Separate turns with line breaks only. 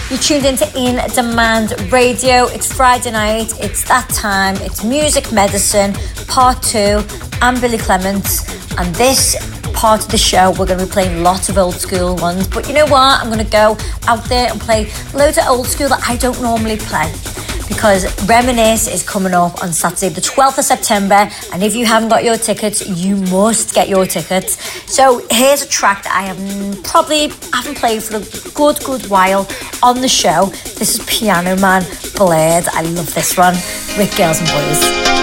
You're tuned into In Demand Radio. It's Friday night. It's that time. It's Music Medicine, Part 2. I'm Billy Clements. And this part of the show, we're going to be playing lots of old school ones. But you know what? I'm going to go out there and play loads of old school that I don't normally play. Because Reminisce is coming up on Saturday the 12th of September, and if you haven't got your tickets, you must get your tickets. So here's a track that I haven't played for a good while on the show. This is Piano Man Blade. I love this one with Girls and Boys.